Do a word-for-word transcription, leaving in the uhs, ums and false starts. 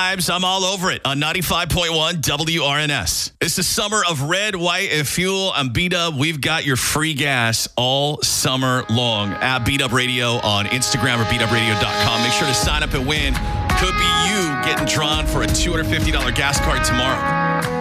vibes. I'm all over it on ninety-five point one W R N S. It's the summer of red, white, and fuel. I'm B-Dub. We've got your free gas all summer long at B-Dub Radio on Instagram or B dub radio dot com. Make sure to sign up and win. Could be you getting drawn for a two hundred fifty dollars gas card tomorrow.